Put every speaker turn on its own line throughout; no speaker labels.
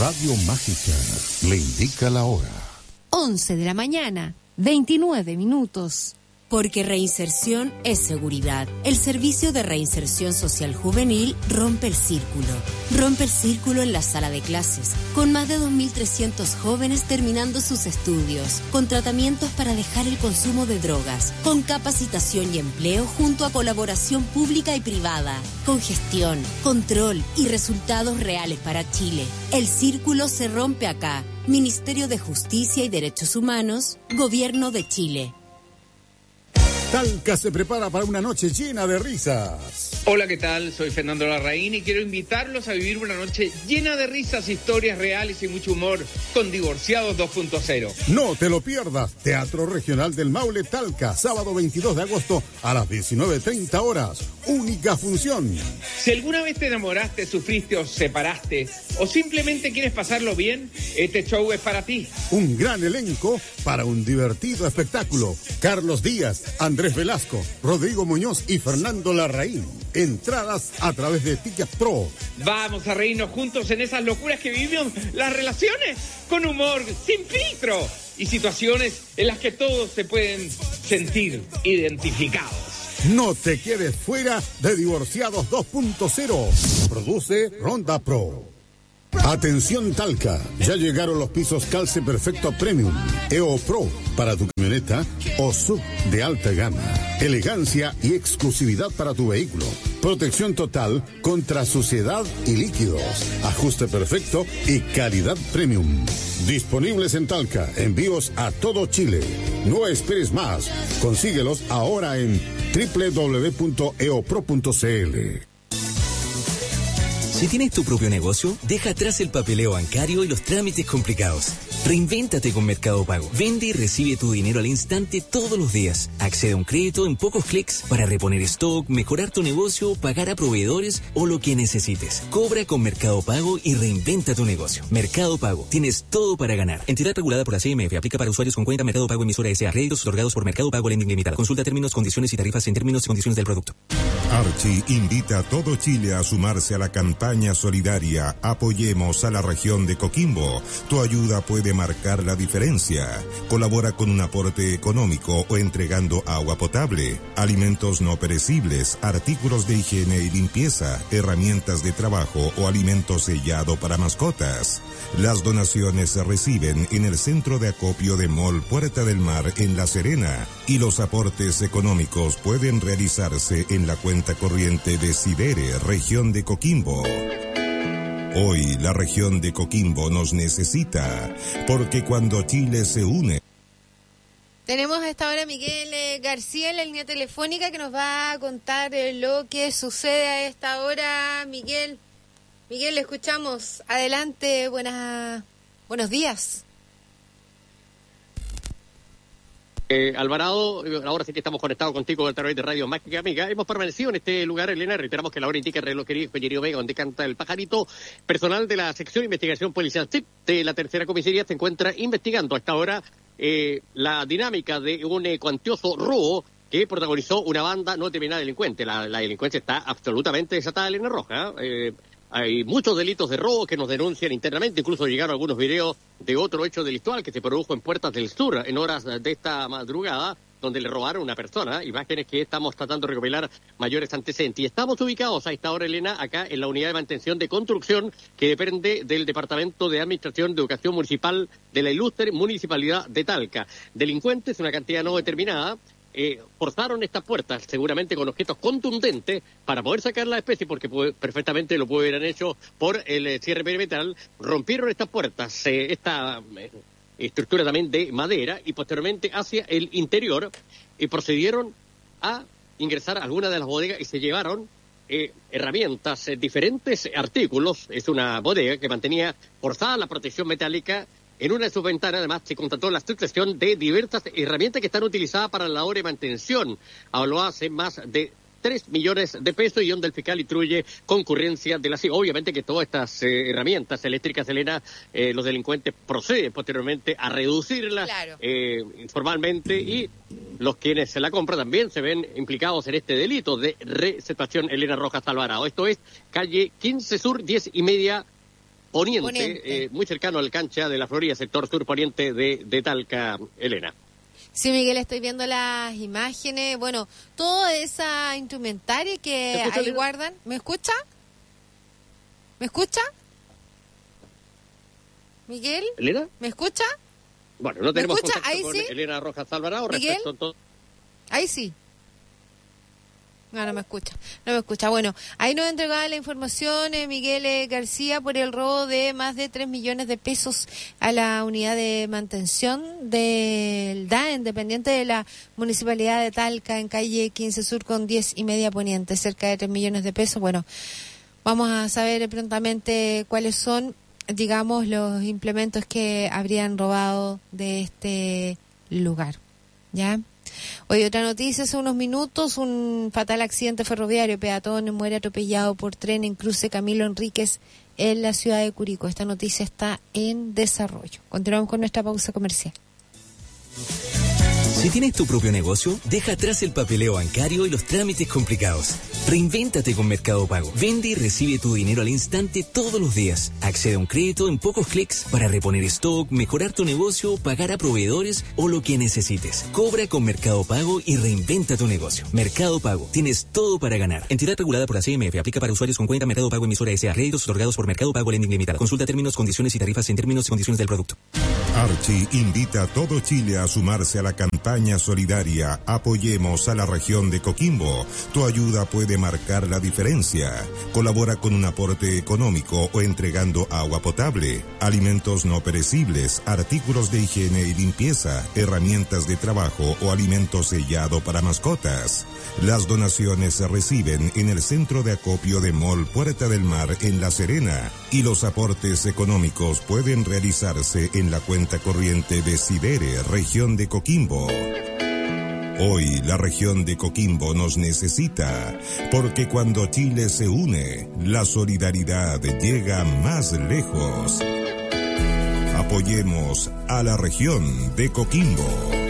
Radio Mágica le indica la hora.
11 de la mañana, 29 minutos.
Porque reinserción es seguridad. El Servicio de Reinserción Social Juvenil rompe el círculo. Rompe el círculo en la sala de clases, con más de 2.300 jóvenes terminando sus estudios, con tratamientos para dejar el consumo de drogas, con capacitación y empleo junto a colaboración pública y privada, con gestión, control y resultados reales para Chile. El círculo se rompe acá. Ministerio de Justicia y Derechos Humanos, Gobierno de Chile.
Talca se prepara para una noche llena de risas.
Hola, ¿qué tal? Soy Fernando Larraín y quiero invitarlos a vivir una noche llena de risas, historias reales y mucho humor con Divorciados 2.0.
No te lo pierdas. Teatro Regional del Maule, Talca, sábado 22 de agosto a las 19:30 horas. Única función.
Si alguna vez te enamoraste, sufriste o separaste, o simplemente quieres pasarlo bien, este show es para ti.
Un gran elenco para un divertido espectáculo. Carlos Díaz, Andrés Velasco, Rodrigo Muñoz y Fernando Larraín. Entradas a través de Ticket Pro.
Vamos a reírnos juntos en esas locuras que vivimos las relaciones, con humor, sin filtro, y situaciones en las que todos se pueden sentir identificados.
No te quedes fuera de Divorciados 2.0. Produce Ronda Pro. Atención Talca, ya llegaron los pisos Calce Perfecto Premium, EO Pro para tu camioneta o sub de alta gama. Elegancia y exclusividad para tu vehículo. Protección total contra suciedad y líquidos. Ajuste perfecto y calidad premium. Disponibles en Talca, envíos a todo Chile. No esperes más. Consíguelos ahora en www.eopro.cl.
Si tienes tu propio negocio, deja atrás el papeleo bancario y los trámites complicados. Reinvéntate con Mercado Pago. Vende y recibe tu dinero al instante todos los días. Accede a un crédito en pocos clics para reponer stock, mejorar tu negocio, pagar a proveedores o lo que necesites. Cobra con Mercado Pago y reinventa tu negocio. Mercado Pago. Tienes todo para ganar. Entidad regulada por la CMF. Aplica para usuarios con cuenta Mercado Pago emisora S.A. Créditos otorgados por Mercado Pago Lending Limitada. Consulta términos, condiciones y tarifas en términos y condiciones del producto.
Archie invita a todo Chile a sumarse a la campaña solidaria Apoyemos a la región de Coquimbo. Tu ayuda puede marcar la diferencia. Colabora con un aporte económico o entregando agua potable, alimentos no perecibles, artículos de higiene y limpieza, herramientas de trabajo o alimento sellado para mascotas. Las donaciones se reciben en el centro de acopio de Mall Puerta del Mar en La Serena y los aportes económicos pueden realizarse en la cuenta corriente de Sidere, región de Coquimbo. Hoy la región de Coquimbo nos necesita, porque cuando Chile se une...
Tenemos a esta hora a Miguel García en la línea telefónica que nos va a contar lo que sucede a esta hora. Miguel, le escuchamos. Adelante, buenos días.
Alvarado, ahora sí que estamos conectados contigo a través de Radio Mágica Amiga. Hemos permanecido en este lugar, Elena, reiteramos que la hora indica el reloj querido Ingeniería Vega, donde canta el pajarito. Personal de la sección de investigación policial CIP de la tercera comisaría se encuentra investigando a esta hora la dinámica de un cuantioso robo que protagonizó una banda no determinada delincuente. La delincuencia está absolutamente desatada, Elena Roja. Hay muchos delitos de robo que nos denuncian internamente, incluso llegaron algunos videos de otro hecho delictual que se produjo en Puertas del Sur en horas de esta madrugada, donde le robaron a una persona, imágenes que estamos tratando de recopilar mayores antecedentes. Y estamos ubicados a esta hora, Elena, acá en la unidad de mantención de construcción que depende del Departamento de Administración de Educación Municipal de la ilustre Municipalidad de Talca. Delincuentes, una cantidad no determinada, forzaron estas puertas seguramente con objetos contundentes para poder sacar la especie, porque perfectamente lo hubieran hecho por el cierre perimetral. Rompieron estas puertas, esta estructura también de madera, y posteriormente hacia el interior procedieron a ingresar a algunas de las bodegas y se llevaron herramientas, diferentes artículos. Es una bodega que mantenía forzada la protección metálica. En una de sus ventanas, además, se constató la sustracción de diversas herramientas que están utilizadas para la labor de mantención. Habló hace más de 3 millones de pesos, y donde el fiscal instruye concurrencia de la CIA. Obviamente que todas estas herramientas eléctricas, Elena, los delincuentes proceden posteriormente a reducirlas informalmente, y los quienes se la compran también se ven implicados en este delito de receptación, Elena Rojas Alvarado. Esto es calle 15 Sur, 10 y media poniente. Muy cercano al cancha de la Florida, sector sur poniente de Talca, Elena.
Sí, Miguel, estoy viendo las imágenes. Bueno, toda esa instrumentaria que ahí guardan. ¿Me escucha? ¿Me escucha? ¿Miguel?
¿Elena?
¿Me escucha?
Bueno, no tenemos contacto
ahí
con
sí.
Elena Rojas Alvarado respecto a todo.
Ahí sí. No me escucha. No me escucha. Bueno, ahí nos entregaba la información Miguel García por el robo de más de 3 millones de pesos a la unidad de mantención del DAEN, dependiente de la Municipalidad de Talca, en calle 15 Sur con 10 y media Poniente, cerca de 3 millones de pesos. Bueno, vamos a saber prontamente cuáles son, digamos, los implementos que habrían robado de este lugar. ¿Ya? Hoy otra noticia, hace unos minutos, un fatal accidente ferroviario, peatón muere atropellado por tren en cruce Camilo Enríquez en la ciudad de Curicó. Esta noticia está en desarrollo. Continuamos con nuestra pausa comercial.
Si tienes tu propio negocio, deja atrás el papeleo bancario y los trámites complicados. Reinvéntate con Mercado Pago. Vende y recibe tu dinero al instante todos los días. Accede a un crédito en pocos clics para reponer stock, mejorar tu negocio, pagar a proveedores o lo que necesites. Cobra con Mercado Pago y reinventa tu negocio. Mercado Pago. Tienes todo para ganar. Entidad regulada por la CMF. Aplica para usuarios con cuenta Mercado Pago emisora S.A. Créditos otorgados por Mercado Pago Lending Limitada. Consulta términos, condiciones y tarifas en términos y condiciones del producto.
Archie invita a todo Chile a sumarse a la campaña solidaria Apoyemos a la región de Coquimbo. Tu ayuda puede marcar la diferencia. Colabora con un aporte económico o entregando agua potable, alimentos no perecibles, artículos de higiene y limpieza, herramientas de trabajo o alimento sellado para mascotas. Las donaciones se reciben en el centro de acopio de Mall Puerta del Mar en La Serena y los aportes económicos pueden realizarse en la cuenta corriente de Sidere, región de Coquimbo. Hoy la región de Coquimbo nos necesita, porque cuando Chile se une, la solidaridad llega más lejos. Apoyemos a la región de Coquimbo.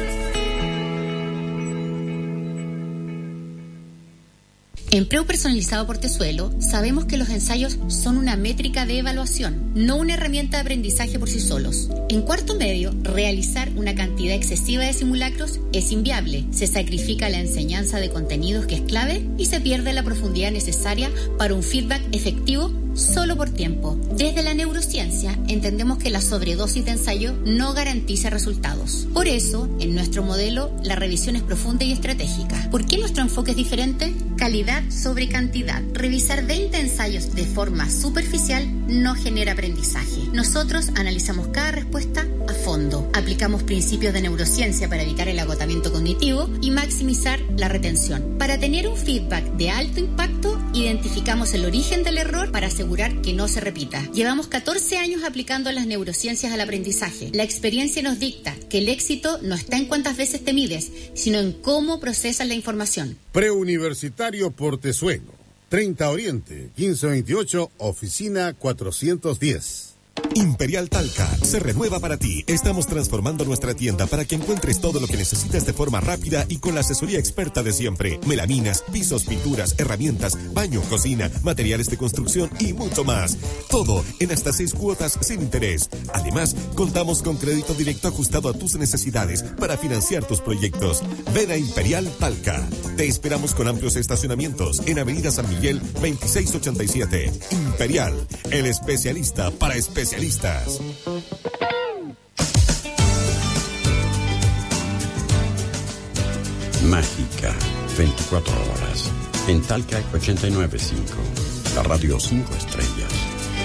En Preu Personalizado Portezuelo sabemos que los ensayos son una métrica de evaluación, no una herramienta de aprendizaje por sí solos. En cuarto medio, realizar una cantidad excesiva de simulacros es inviable. Se sacrifica la enseñanza de contenidos que es clave y se pierde la profundidad necesaria para un feedback efectivo solo por tiempo. Desde la neurociencia entendemos que la sobredosis de ensayo no garantiza resultados. Por eso, en nuestro modelo, la revisión es profunda y estratégica. ¿Por qué nuestro enfoque es diferente? Calidad sobre cantidad. Revisar 20 ensayos de forma superficial no genera aprendizaje. Nosotros analizamos cada respuesta a fondo. Aplicamos principios de neurociencia para evitar el agotamiento cognitivo y maximizar la retención. Para tener un feedback de alto impacto, identificamos el origen del error para asegurar que no se repita. Llevamos 14 años aplicando las neurociencias al aprendizaje. La experiencia nos dicta que el éxito no está en cuántas veces te mides, sino en cómo procesas la información.
Preuniversitario Portezuelo, 30 Oriente, 1528, oficina 410.
Imperial Talca se renueva para ti. Estamos transformando nuestra tienda para que encuentres todo lo que necesitas de forma rápida y con la asesoría experta de siempre. Melaminas, pisos, pinturas, herramientas, baño, cocina, materiales de construcción y mucho más. Todo en hasta 6 cuotas sin interés. Además, contamos con crédito directo ajustado a tus necesidades para financiar tus proyectos. Ven a Imperial Talca. Te esperamos con amplios estacionamientos en Avenida San Miguel 2687. Imperial, el especialista para especialistas.
Mágica, 24 horas. En Talca 89.5, la radio 5 estrellas.